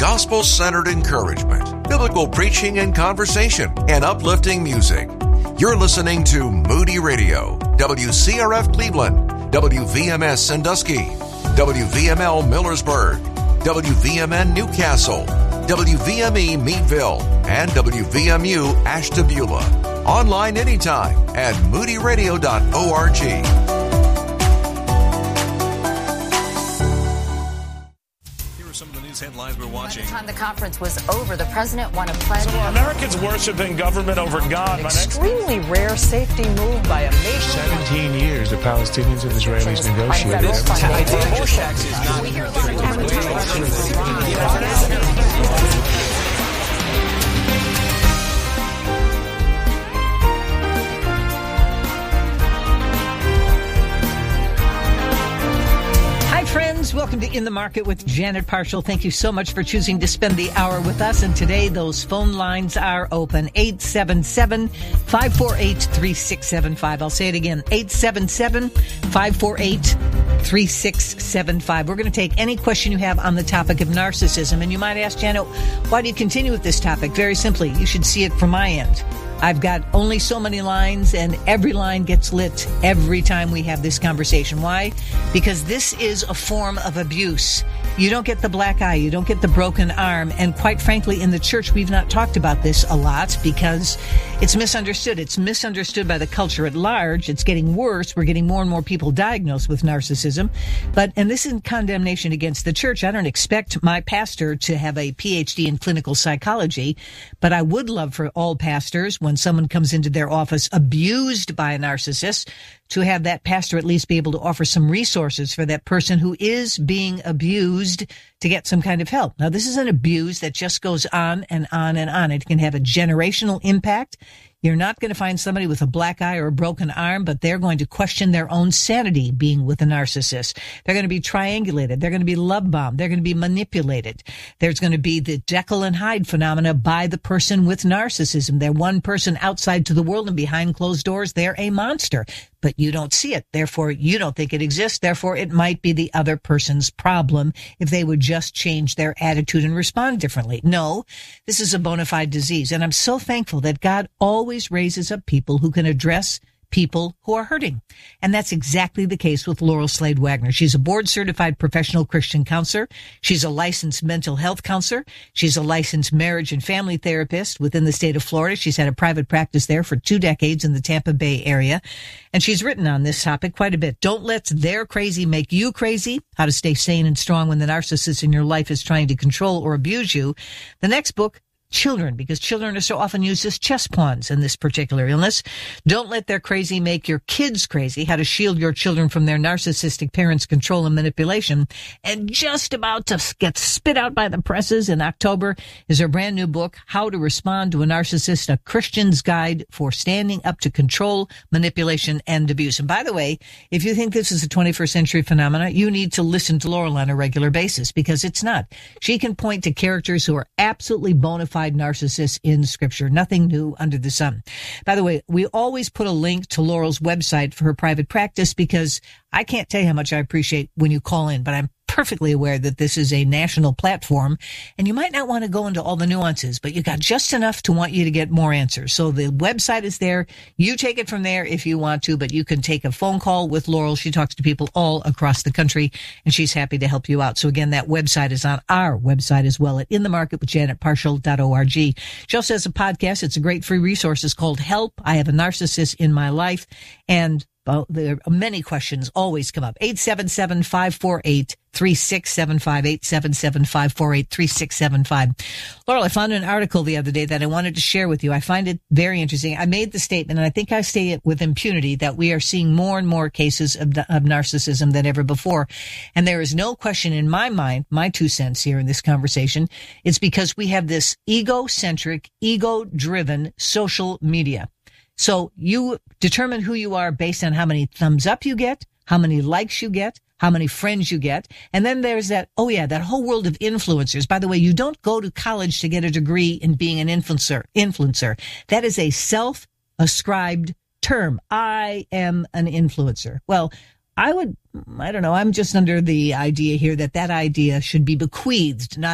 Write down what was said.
gospel-centered encouragement, biblical preaching and conversation, and uplifting music. You're listening to Moody Radio, WCRF Cleveland, WVMS Sandusky, WVML Millersburg, WVMN Newcastle, WVME Meadville, and WVMU Ashtabula. Online anytime at moodyradio.org. Here are some of the news headlines we're watching. By the time the conference was over, the president won a pledge. So Americans worshiping government over God. An extremely rare safety move by a nation. 17 years the Palestinians and Israelis negotiated. Friends, welcome to In the Market with Janet Parshall. Thank you so much for choosing to spend the hour with us. And today, those phone lines are open. 877-548-3675. I'll say it again. 877-548-3675. We're going to take any question you have on the topic of narcissism. And you might ask, Janet, why do you continue with this topic? Very simply, you should see it from my end. I've got only so many lines, and every line gets lit every time we have this conversation. Why? Because this is a form of abuse. You don't get the black eye. You don't get the broken arm. And quite frankly, in the church, we've not talked about this a lot because it's misunderstood. It's misunderstood by the culture at large. It's getting worse. We're getting more and more people diagnosed with narcissism. And this isn't condemnation against the church. I don't expect my pastor to have a PhD in clinical psychology, but I would love for all pastors, when someone comes into their office abused by a narcissist, to have that pastor at least be able to offer some resources for that person who is being abused to get some kind of help. Now, this is an abuse that just goes on and on and on. It can have a generational impact. You're not going to find somebody with a black eye or a broken arm, but they're going to question their own sanity being with a narcissist. They're going to be triangulated. They're going to be love bombed. They're going to be manipulated. There's going to be the Jekyll and Hyde phenomena by the person with narcissism. They're one person outside to the world, and behind closed doors, they're a monster. But you don't see it. Therefore, you don't think it exists. Therefore, it might be the other person's problem if they would just change their attitude and respond differently. No, this is a bona fide disease. And I'm so thankful that God always raises up people who can address people who are hurting. And that's exactly the case with Laurel Slade Wagner. She's a board-certified professional Christian counselor. She's a licensed mental health counselor. She's a licensed marriage and family therapist within the state of Florida. She's had a private practice there for 2 decades in the Tampa Bay area. And she's written on this topic quite a bit. Don't let their crazy make you crazy. How to stay sane and strong when the narcissist in your life is trying to control or abuse you. The next book, Children, because children are so often used as chess pawns in this particular illness. Don't let their crazy make your kids crazy. How to shield your children from their narcissistic parents' control and manipulation. And just about to get spit out by the presses in October is her brand new book, How to Respond to a Narcissist, a Christian's Guide for Standing Up to Control, Manipulation, and Abuse. And by the way, if you think this is a 21st century phenomena, you need to listen to Laurel on a regular basis, because it's not. She can point to characters who are absolutely bona fide narcissists in Scripture. Nothing new under the sun. By the way, we always put a link to Laurel's website for her private practice, because I can't tell you how much I appreciate when you call in, but I'm perfectly aware that this is a national platform, and you might not want to go into all the nuances, but you got just enough to want you to get more answers. So the website is there. You take it from there if you want to, but you can take a phone call with Laurel. She talks to people all across the country, and she's happy to help you out. So again, that website is on our website as well at inthemarketwithjanetparshall.org. She also has a podcast. It's a great free resource. It's called Help, I Have a Narcissist in My Life. And there are many questions always come up. 877-548-3675, 877-548-3675. Laurel, I found an article the other day that I wanted to share with you. I find it very interesting. I made the statement, and I think I say it with impunity, that we are seeing more and more cases of narcissism than ever before. And there is no question in my mind, my 2 cents here in this conversation, it's because we have this egocentric, ego-driven social media. So you determine who you are based on how many thumbs up you get, how many likes you get, how many friends you get. And then there's that whole world of influencers. By the way, you don't go to college to get a degree in being an influencer. That is a self-ascribed term. I am an influencer. Well, I don't know, I'm just under the idea here that idea should be bequeathed, not